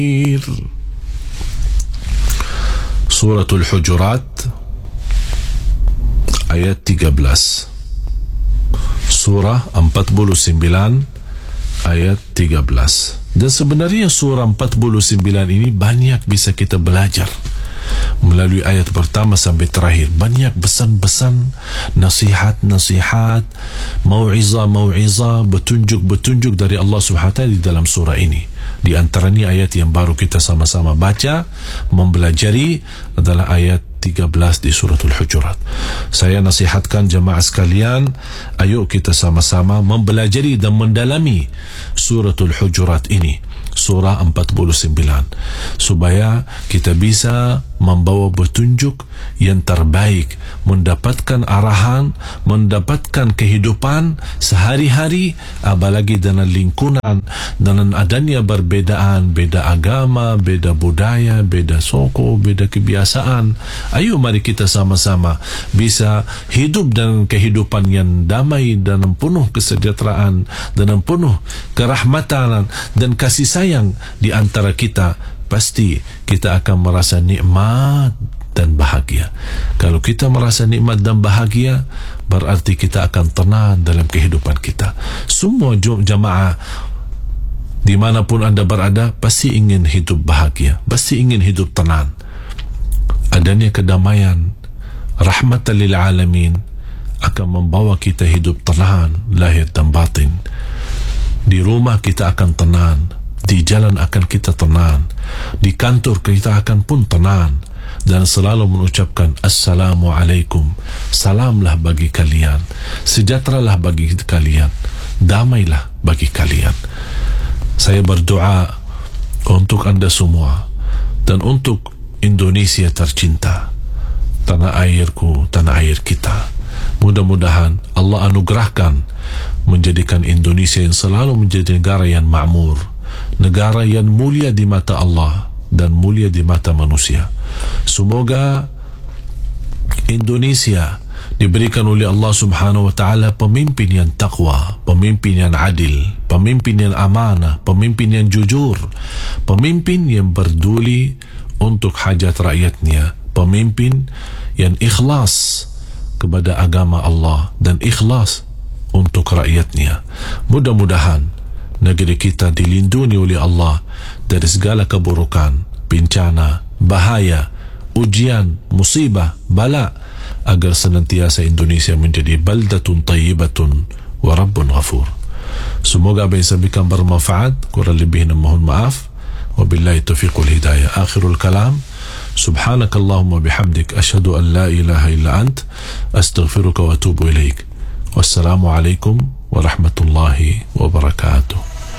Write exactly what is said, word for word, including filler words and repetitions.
Suratul Hujurat ayat tiga belas. Surah empat puluh sembilan ayat tiga belas. Dan sebenarnya surah empat puluh sembilan ini banyak bisa kita belajar melalui ayat pertama sampai terakhir. Banyak pesan-pesan, nasihat-nasihat, mau'izah-mau'izah, betunjuk-betunjuk dari Allah Subhanahu wa taala di dalam surah ini. Di antaranya ayat yang baru kita sama-sama baca, mempelajari adalah ayat tiga belas di suratul Hujurat. Saya nasihatkan jemaah sekalian, ayo kita sama-sama mempelajari dan mendalami suratul Hujurat ini, surah empat puluh sembilan, supaya kita bisa membawa petunjuk yang terbaik, mendapatkan arahan, mendapatkan kehidupan sehari-hari, apalagi dengan lingkungan, dengan adanya perbedaan, beda agama, beda budaya, beda suku, beda kebiasaan. Ayo mari kita sama-sama bisa hidup dengan kehidupan yang damai dan penuh kesejahteraan, dan penuh kerahmatan dan kasih sayang di antara kita. Pasti kita akan merasa nikmat dan bahagia. Kalau kita merasa nikmat dan bahagia, berarti kita akan tenang dalam kehidupan kita. Semua jamaah dimanapun anda berada pasti ingin hidup bahagia, pasti ingin hidup tenang. Adanya kedamaian, rahmatan lil alamin, akan membawa kita hidup tenang lahir dan batin. Di rumah kita akan tenang, di jalan akan kita tenang, di kantor kita akan pun tenang, dan selalu mengucapkan Assalamualaikum, salamlah bagi kalian, sejahteralah bagi kalian, damailah bagi kalian. Saya berdoa untuk anda semua dan untuk Indonesia tercinta, tanah airku, tanah air kita. Mudah-mudahan Allah anugerahkan menjadikan Indonesia yang selalu menjadi negara yang makmur, negara yang mulia di mata Allah dan mulia di mata manusia. Semoga Indonesia diberikan oleh Allah Subhanahu wa taala pemimpin yang takwa, pemimpin yang adil, pemimpin yang amanah, pemimpin yang jujur, pemimpin yang peduli untuk hajat rakyatnya, pemimpin yang ikhlas kepada agama Allah dan ikhlas untuk rakyatnya. Mudah-mudahan negeri kita dilindungi oleh Allah dari segala keburukan, bencana, bahaya, ujian, musibah, bala, agar senantiasa Indonesia menjadi baldatun tayyibatun wa rabbun ghafur. Semoga apa yang saya sampaikan bermanfaat, kurang lebihnya mohon maaf. Wabillahi taufiqul hidayah. Akhirul kalam, subhanakallahumma bihamdik, asyhadu an la ilaha illa ant, astaghfiruka wa atubu ilaik. Wassalamu alaikum warahmatullahi wabarakatuh.